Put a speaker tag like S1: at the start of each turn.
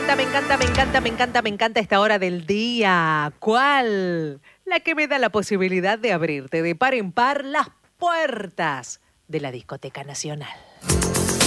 S1: encanta, me encanta, me encanta, me encanta, me encanta esta hora del día. ¿Cuál? La que me da la posibilidad de abrirte de par en par las puertas de la Discoteca Nacional.